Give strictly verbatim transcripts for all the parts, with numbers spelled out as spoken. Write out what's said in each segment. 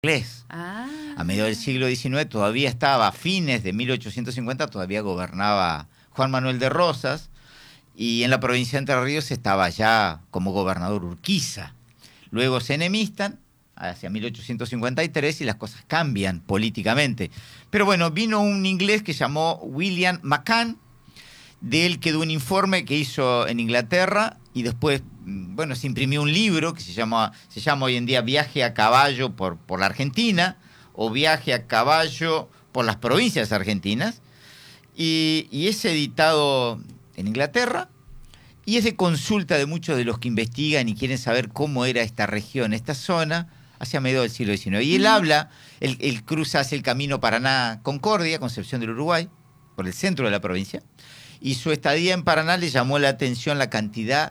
inglés. Ah. A mediados del siglo diecinueve todavía estaba, a fines de mil ochocientos cincuenta todavía gobernaba Juan Manuel de Rosas, y en la provincia de Entre Ríos estaba ya como gobernador Urquiza. Luego se enemistan hacia mil ochocientos cincuenta y tres y las cosas cambian políticamente. Pero bueno, vino un inglés que se llamó William McCann. De él quedó un informe que hizo en Inglaterra y después, bueno, se imprimió un libro que se llama, se llama hoy en día Viaje a caballo por, por la Argentina o Viaje a caballo por las provincias argentinas, y, y es editado en Inglaterra y es de consulta de muchos de los que investigan y quieren saber cómo era esta región, esta zona, hacia mediados del siglo diecinueve. Y él mm. habla, él, él cruza hacia el camino Paraná-Concordia, Concepción del Uruguay, por el centro de la provincia, y su estadía en Paraná le llamó la atención la cantidad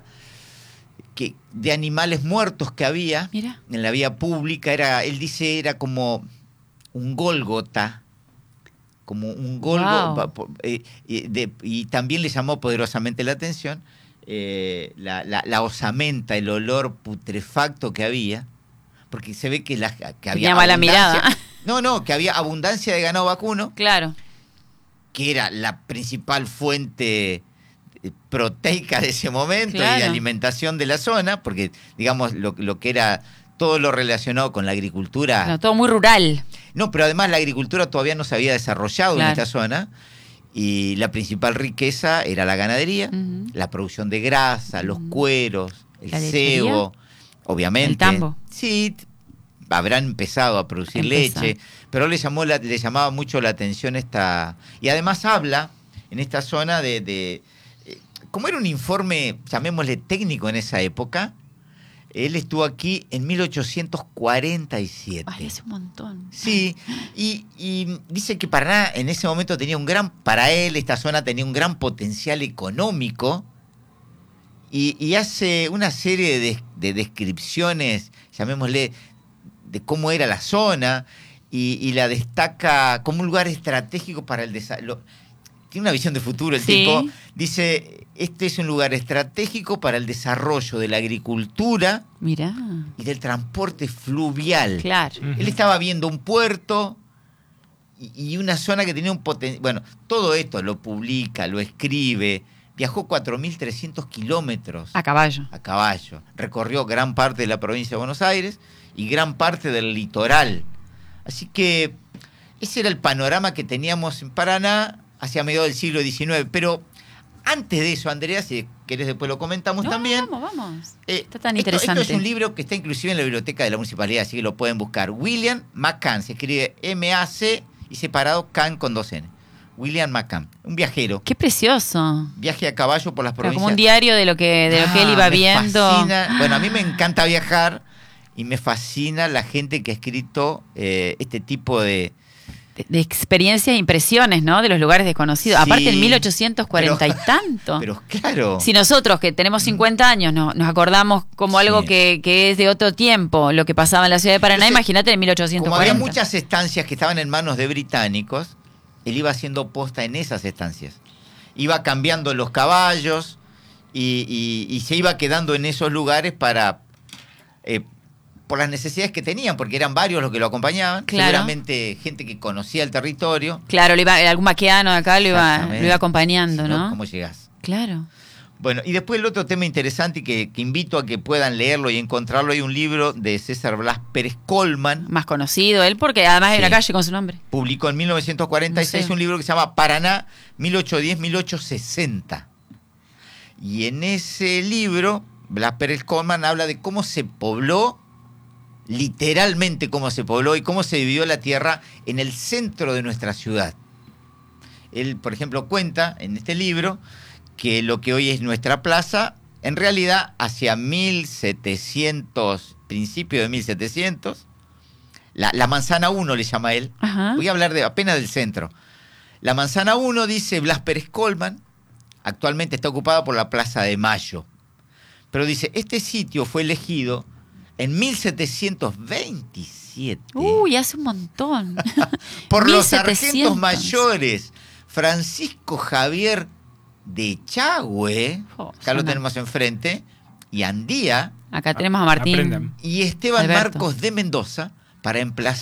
que, de animales muertos que había Mira. en la vía pública. Era, él dice, era como un Gólgota, como un Gólgota, wow. eh, eh, de, y también le llamó poderosamente la atención eh, la, la, la osamenta, el olor putrefacto que había, porque se ve que, la, que había Tenía mala mirada. No, no, que había abundancia de ganado vacuno. Claro. Que era la principal fuente proteica de ese momento, claro, y de alimentación de la zona, porque, digamos, lo, lo que era todo lo relacionado con la agricultura... No, todo muy rural. No, pero además la agricultura todavía no se había desarrollado, claro, en esta zona, y la principal riqueza era la ganadería, uh-huh, la producción de grasa, los uh-huh, cueros, el cebo, obviamente. El tambo. Sí, habrán empezado a producir Empezar. leche, pero le llamó la, le llamaba mucho la atención esta... Y además habla en esta zona de... de eh, como era un informe, llamémosle técnico en esa época, él estuvo aquí en mil ochocientos cuarenta y siete. Ay, es un montón. Sí, y, y dice que Paraná en ese momento tenía un gran... Para él, esta zona tenía un gran potencial económico, y, y hace una serie de, de descripciones, llamémosle, de cómo era la zona, y, y la destaca como un lugar estratégico para el desarrollo. Tiene una visión de futuro el sí. tipo. Dice, este es un lugar estratégico para el desarrollo de la agricultura, Mirá, y del transporte fluvial. Claro. Uh-huh. Él estaba viendo un puerto y, y una zona que tenía un potencial. Bueno, todo esto lo publica, lo escribe. Viajó cuatro mil trescientos kilómetros. A caballo. A caballo. Recorrió gran parte de la provincia de Buenos Aires y gran parte del litoral. Así que ese era el panorama que teníamos en Paraná hacia mediados del siglo diecinueve. Pero antes de eso, Andrea, si querés después lo comentamos no, también. Vamos, vamos. Eh, Está tan esto, interesante. Esto es un libro que está inclusive en la biblioteca de la municipalidad, así que lo pueden buscar. William McCann, se escribe M A C y separado Can con dos N. William McCann, un viajero. ¡Qué precioso! Viaje a caballo por las provincias. Como un diario de lo que, de lo que él iba ah, me viendo. Fascina. Bueno, a mí me encanta viajar y me fascina la gente que ha escrito eh, este tipo de... De, de experiencias e impresiones, ¿no? De los lugares desconocidos. Sí, aparte en mil ochocientos cuarenta pero, y tanto. Pero claro. Si nosotros, que tenemos cincuenta años, no, nos acordamos como sí. algo que, que es de otro tiempo, lo que pasaba en la ciudad de Paraná, Entonces, imagínate en mil ochocientos cuarenta. Como había muchas estancias que estaban en manos de británicos, él iba haciendo posta en esas estancias. Iba cambiando los caballos y, y, y se iba quedando en esos lugares para... Eh, por las necesidades que tenían, porque eran varios los que lo acompañaban, claro, seguramente gente que conocía el territorio. Claro, le iba, algún maquiano de acá lo iba, lo iba acompañando, si no, ¿no? ¿Cómo llegás? Claro. Bueno, y después el otro tema interesante y que, que invito a que puedan leerlo y encontrarlo, hay un libro de César Blas Pérez Colman. Más conocido él, porque además hay sí. una calle con su nombre. Publicó en mil novecientos cuarenta y seis no sé. un libro que se llama Paraná mil ochocientos diez a mil ochocientos sesenta. Y en ese libro, Blas Pérez Colman habla de cómo se pobló, literalmente cómo se pobló y cómo se dividió la tierra en el centro de nuestra ciudad. Él, por ejemplo, cuenta en este libro que lo que hoy es nuestra plaza, en realidad hacia mil setecientos, principio de mil setecientos, la, la manzana uno le llama él. Ajá. Voy a hablar de, apenas del centro. La manzana uno, dice Blas Pérez Colman, actualmente está ocupada por la Plaza de Mayo. Pero dice, este sitio fue elegido en mil setecientos veintisiete. Uy, hace un montón. Por los sargentos mayores Francisco Javier de Echagüe, oh, acá suena. Lo tenemos enfrente, y Andía. Acá tenemos a Martín. Aprendan. Y Esteban Alberto. Marcos de Mendoza, para emplazar